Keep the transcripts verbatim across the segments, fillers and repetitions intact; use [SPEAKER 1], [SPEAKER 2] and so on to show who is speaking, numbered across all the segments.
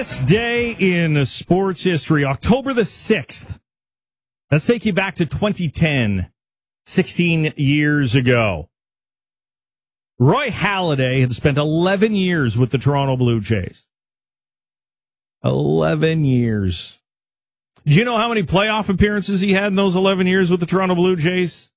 [SPEAKER 1] This day in sports history, October the sixth. Let's take you back to twenty ten, sixteen years ago. Roy Halladay had spent eleven years with the Toronto Blue Jays. eleven years. Do you know how many playoff appearances he had in those eleven years with the Toronto Blue Jays?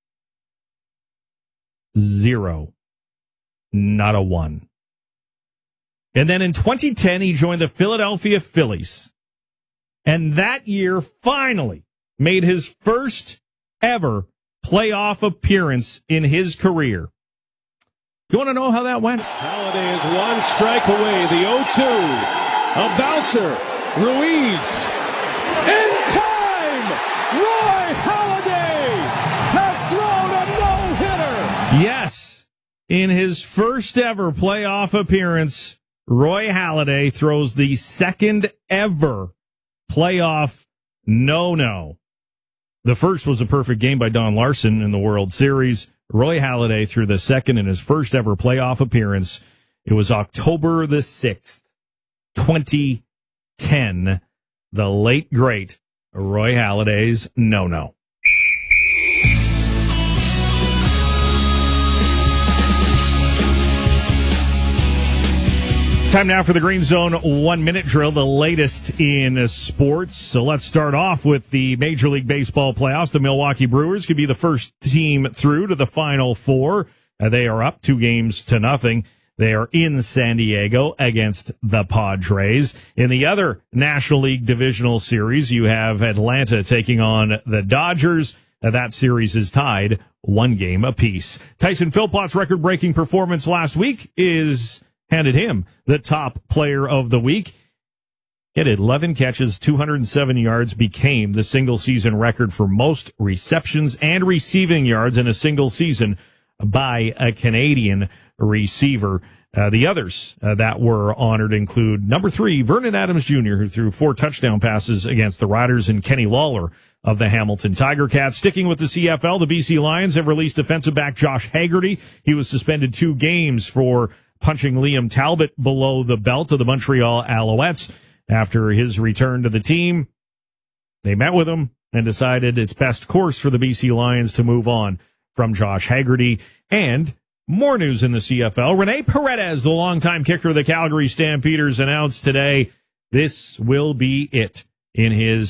[SPEAKER 1] Zero. Not a one. And then in twenty ten, he joined the Philadelphia Phillies. And that year, finally, made his first ever playoff appearance in his career. You want to know how that went?
[SPEAKER 2] Halladay is one strike away. The oh two. A bouncer. Ruiz. In time! Roy Halladay has thrown a no-hitter.
[SPEAKER 1] Yes. In his first ever playoff appearance, Roy Halladay throws the second ever playoff no-no. The first was a perfect game by Don Larson in the World Series. Roy Halladay threw the second in his first ever playoff appearance. It was October the sixth, twenty ten. The late, great Roy Halladay's no-no. Time now for the Green Zone one-minute drill, the latest in sports. So let's start off with the Major League Baseball playoffs. The Milwaukee Brewers could be the first team through to the Final Four. Uh, they are up two games to nothing. They are in San Diego against the Padres. In the other National League Divisional Series, you have Atlanta taking on the Dodgers. Uh, that series is tied one game apiece. Tyson Philpott's record-breaking performance last week is handed him the top player of the week. He had eleven catches, two hundred seven yards, became the single-season record for most receptions and receiving yards in a single season by a Canadian receiver. Uh, the others uh, that were honored include number three, Vernon Adams Junior, who threw four touchdown passes against the Riders, and Kenny Lawler of the Hamilton Tiger Cats. Sticking with the C F L, the B C Lions have released defensive back Josh Haggerty. He was suspended two games for punching Liam Talbot below the belt of the Montreal Alouettes. After his return to the team, they met with him and decided it's best course for the B C Lions to move on from Josh Haggerty. And more news in the C F L. Rene Paredes, the longtime kicker of the Calgary Stampeders, announced today this will be it in his